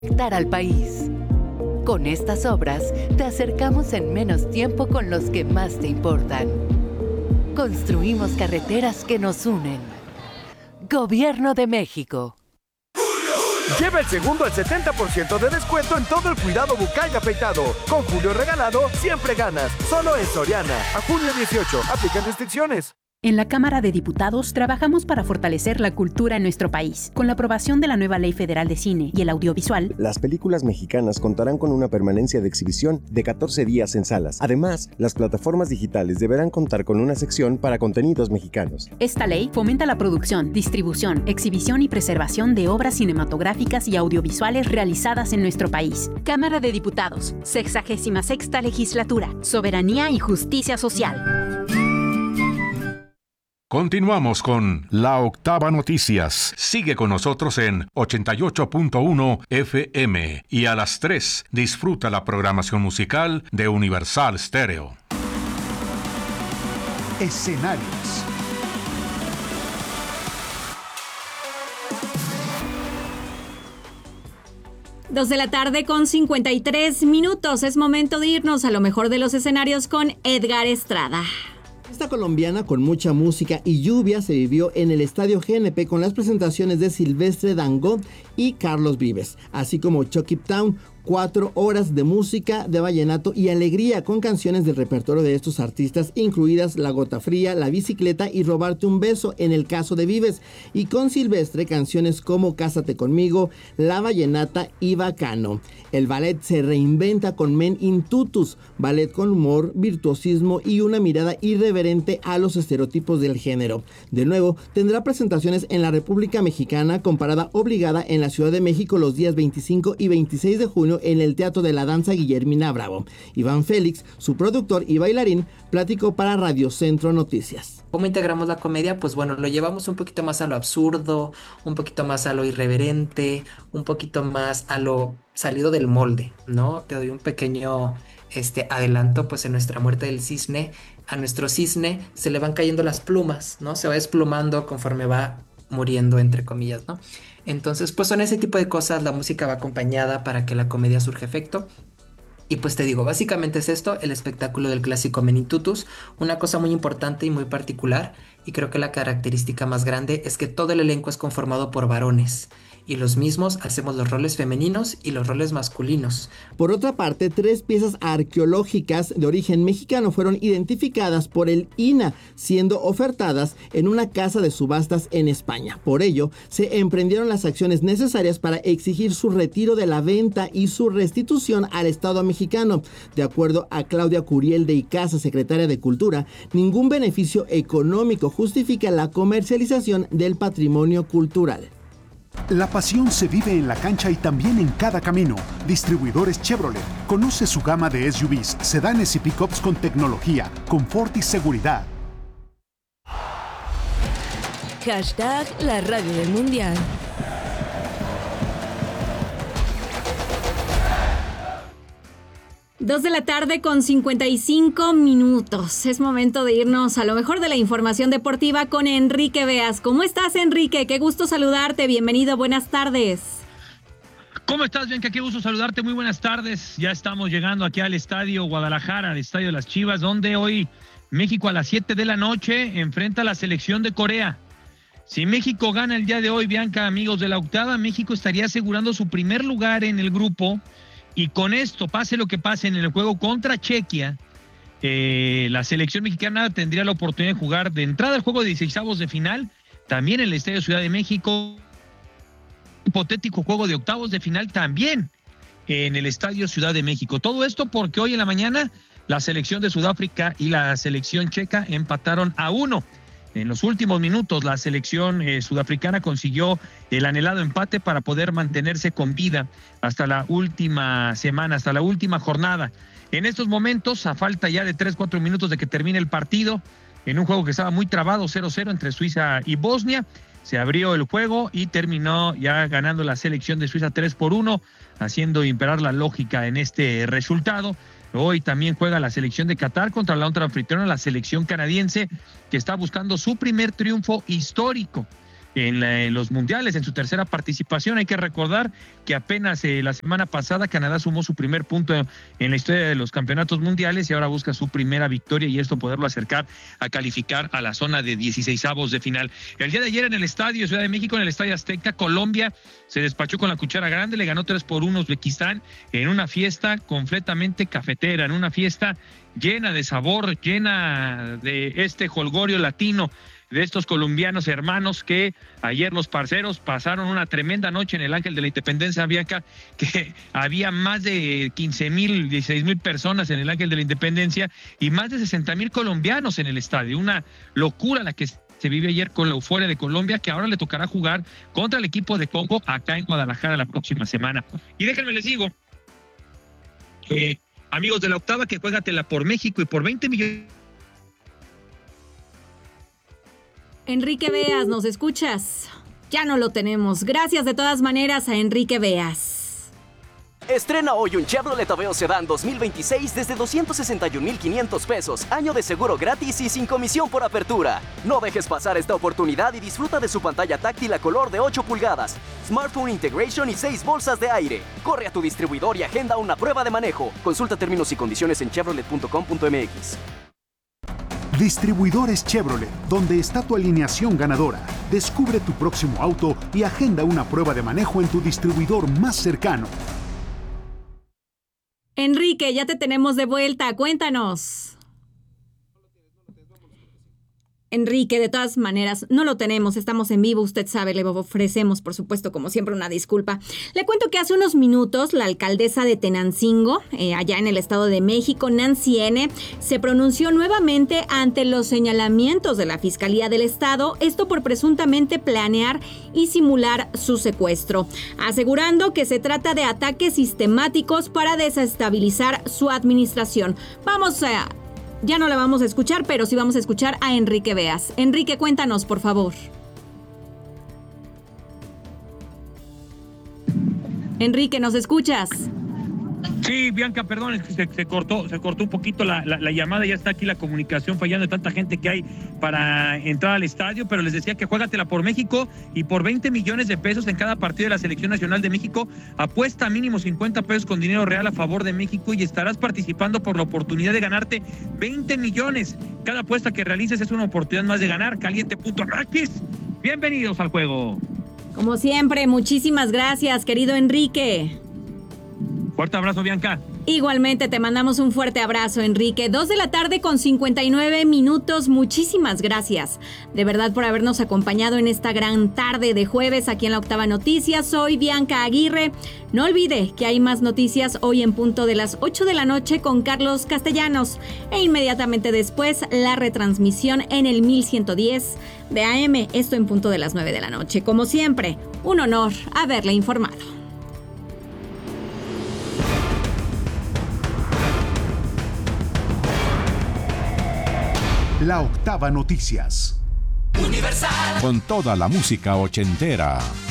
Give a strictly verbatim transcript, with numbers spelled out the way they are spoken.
Dar al país. Con estas obras te acercamos en menos tiempo con los que más te importan. Construimos carreteras que nos unen. Gobierno de México. Lleva el segundo al setenta por ciento de descuento en todo el cuidado bucal y afeitado. Con Julio regalado, siempre ganas. Solo en Soriana. A junio dieciocho. Aplican restricciones. En la Cámara de Diputados trabajamos para fortalecer la cultura en nuestro país. Con la aprobación de la nueva Ley Federal de Cine y el Audiovisual, las películas mexicanas contarán con una permanencia de exhibición de catorce días en salas. Además, las plataformas digitales deberán contar con una sección para contenidos mexicanos. Esta ley fomenta la producción, distribución, exhibición y preservación de obras cinematográficas y audiovisuales realizadas en nuestro país. Cámara de Diputados, sexagésima sexta Legislatura, Soberanía y Justicia Social. Continuamos con La Octava Noticias. Sigue con nosotros en ochenta y ocho punto uno F M y a las tres disfruta la programación musical de Universal Stereo. Escenarios. Dos de la tarde con cincuenta y tres minutos. Es momento de irnos a lo mejor de los escenarios con Edgar Estrada. Esta colombiana con mucha música y lluvia se vivió en el Estadio G N P con las presentaciones de Silvestre Dangond y Carlos Vives, así como Chuck It Town. Cuatro horas de música, de vallenato y alegría con canciones del repertorio de estos artistas, incluidas La Gota Fría, La Bicicleta y Robarte un Beso en el caso de Vives, y con Silvestre canciones como Cásate Conmigo, La Vallenata y Bacano. El ballet se reinventa con Men in Tutus, ballet con humor, virtuosismo y una mirada irreverente a los estereotipos del género. De nuevo, tendrá presentaciones en la República Mexicana con parada obligada en la Ciudad de México los días veinticinco y veintiséis de junio en el Teatro de la Danza Guillermina Bravo. Iván Félix, su productor y bailarín, platicó para Radio Centro Noticias. ¿Cómo integramos la comedia? Pues bueno, lo llevamos un poquito más a lo absurdo, un poquito más a lo irreverente, un poquito más a lo salido del molde, ¿no? Te doy un pequeño este, adelanto, pues en nuestra muerte del cisne, a nuestro cisne se le van cayendo las plumas, ¿no? Se va desplumando conforme va muriendo, entre comillas, ¿no? Entonces, pues son ese tipo de cosas, la música va acompañada para que la comedia surja efecto. Y pues te digo, básicamente es esto, el espectáculo del clásico Men in Tutus, una cosa muy importante y muy particular, y creo que la característica más grande es que todo el elenco es conformado por varones, y los mismos hacemos los roles femeninos y los roles masculinos. Por otra parte, tres piezas arqueológicas de origen mexicano fueron identificadas por el I N A, siendo ofertadas en una casa de subastas en España. Por ello, se emprendieron las acciones necesarias para exigir su retiro de la venta y su restitución al Estado mexicano. De acuerdo a Claudia Curiel de Icaza, secretaria de Cultura, ningún beneficio económico justifica la comercialización del patrimonio cultural. La pasión se vive en la cancha y también en cada camino. Distribuidores Chevrolet. Conoce su gama de S U Vs, sedanes y pickups con tecnología, confort y seguridad. Hashtag la radio del mundial. Dos de la tarde con cincuenta y cinco minutos. Es momento de irnos a lo mejor de la información deportiva con Enrique Beas. ¿Cómo estás, Enrique? Qué gusto saludarte. Bienvenido, buenas tardes. ¿Cómo estás, Bianca? Qué gusto saludarte. Muy buenas tardes. Ya estamos llegando aquí al Estadio Guadalajara, al Estadio de las Chivas, donde hoy México a las siete de la noche enfrenta a la selección de Corea. Si México gana el día de hoy, Bianca, amigos de la octava, México estaría asegurando su primer lugar en el grupo. Y con esto, pase lo que pase en el juego contra Chequia, eh, la selección mexicana tendría la oportunidad de jugar de entrada al juego de dieciseisavos de final, también en el Estadio Ciudad de México, hipotético juego de octavos de final también en el Estadio Ciudad de México. Todo esto porque hoy en la mañana la selección de Sudáfrica y la selección checa empataron a uno. En los últimos minutos la selección eh, sudafricana consiguió el anhelado empate para poder mantenerse con vida hasta la última semana, hasta la última jornada. En estos momentos, a falta ya de tres, cuatro minutos de que termine el partido, en un juego que estaba muy trabado, cero cero entre Suiza y Bosnia, se abrió el juego y terminó ya ganando la selección de Suiza tres por uno, haciendo imperar la lógica en este resultado. Hoy también juega la selección de Qatar contra la otra anfitriona, la selección canadiense, que está buscando su primer triunfo histórico en, la, en los mundiales, en su tercera participación. Hay que recordar que apenas eh, la semana pasada Canadá sumó su primer punto en la historia de los campeonatos mundiales y ahora busca su primera victoria y esto poderlo acercar a calificar a la zona de dieciseisavos de final. El día de ayer en el estadio Ciudad de México, en el Estadio Azteca, Colombia se despachó con la cuchara grande, le ganó tres por uno a Uzbekistán en una fiesta completamente cafetera, en una fiesta llena de sabor, llena de este jolgorio latino de estos colombianos hermanos que ayer los parceros pasaron una tremenda noche en el Ángel de la Independencia, Bianca, que había más de quince mil, dieciséis mil personas en el Ángel de la Independencia y más de sesenta mil colombianos en el estadio. Una locura la que se vive ayer con la euforia de Colombia, que ahora le tocará jugar contra el equipo de Congo acá en Guadalajara la próxima semana. Y déjenme les digo, eh, amigos de la octava, que juégatela por México y por veinte millones. Enrique Beas, ¿nos escuchas? Ya no lo tenemos. Gracias de todas maneras a Enrique Beas. Estrena hoy un Chevrolet Aveo Sedán dos mil veintiséis desde doscientos sesenta y un mil quinientos pesos, año de seguro gratis y sin comisión por apertura. No dejes pasar esta oportunidad y disfruta de su pantalla táctil a color de ocho pulgadas, Smartphone Integration y seis bolsas de aire. Corre a tu distribuidor y agenda una prueba de manejo. Consulta términos y condiciones en chevrolet punto com punto m x. Distribuidores Chevrolet, donde está tu alineación ganadora. Descubre tu próximo auto y agenda una prueba de manejo en tu distribuidor más cercano. Enrique, ya te tenemos de vuelta. Cuéntanos. Enrique, de todas maneras, no lo tenemos, estamos en vivo, usted sabe, le ofrecemos, por supuesto, como siempre, una disculpa. Le cuento que hace unos minutos la alcaldesa de Tenancingo, eh, allá en el Estado de México, Nancy N., se pronunció nuevamente ante los señalamientos de la Fiscalía del Estado, esto por presuntamente planear y simular su secuestro, asegurando que se trata de ataques sistemáticos para desestabilizar su administración. Vamos a... Ya no la vamos a escuchar, pero sí vamos a escuchar a Enrique Beas. Enrique, cuéntanos, por favor. Enrique, ¿nos escuchas? Sí, Bianca, perdón, se, se cortó se cortó un poquito la, la, la llamada, ya está aquí la comunicación fallando de tanta gente que hay para entrar al estadio, pero les decía que juégatela por México y por veinte millones de pesos en cada partido de la Selección Nacional de México, apuesta mínimo cincuenta pesos con dinero real a favor de México y estarás participando por la oportunidad de ganarte veinte millones. Cada apuesta que realices es una oportunidad más de ganar. Caliente punto m x. Bienvenidos al juego. Como siempre, muchísimas gracias, querido Enrique. Fuerte abrazo, Bianca. Igualmente, te mandamos un fuerte abrazo, Enrique. Dos de la tarde con cincuenta y nueve minutos. Muchísimas gracias, de verdad, por habernos acompañado en esta gran tarde de jueves aquí en la Octava Noticias. Soy Bianca Aguirre. No olvide que hay más noticias hoy en punto de las ocho de la noche con Carlos Castellanos. E inmediatamente después, la retransmisión en el mil ciento diez de A M. Esto en punto de las nueve de la noche. Como siempre, un honor haberle informado. La Octava Noticias. Universal. Con toda la música ochentera.